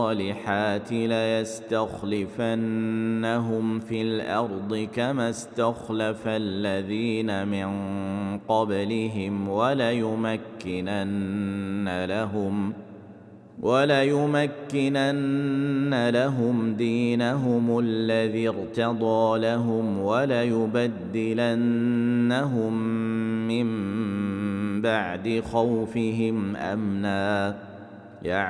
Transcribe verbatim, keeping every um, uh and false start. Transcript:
الصالحات ليستخلفنهم في الأرض كما استخلف الذين من قبلهم وليمكنن لهم وليمكنن لهم دينهم الذي ارتضى لهم وليبدلنهم من بعد خوفهم أمنا